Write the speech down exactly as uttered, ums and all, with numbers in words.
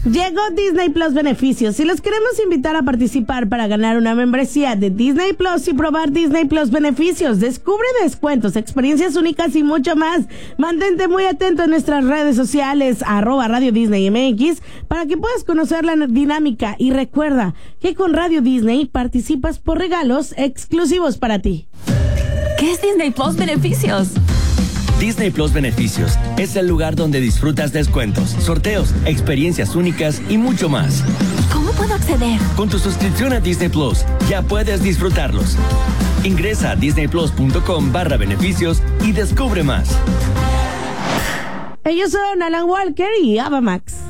Llegó Disney Plus Beneficios y los queremos invitar a participar para ganar una membresía de Disney Plus y probar Disney Plus Beneficios. Descubre descuentos, experiencias únicas y mucho más. Mantente muy atento en nuestras redes sociales, arroba Radio Disney M X, para que puedas conocer la dinámica. Y recuerda que con Radio Disney participas por regalos exclusivos para ti. ¿Qué es Disney Plus Beneficios? Disney Plus Beneficios es el lugar donde disfrutas descuentos, sorteos, experiencias únicas y mucho más. ¿Cómo puedo acceder? Con tu suscripción a Disney Plus ya puedes disfrutarlos. Ingresa a disneyplus.com barra beneficios y descubre más. Ellos son Alan Walker y Ava Max.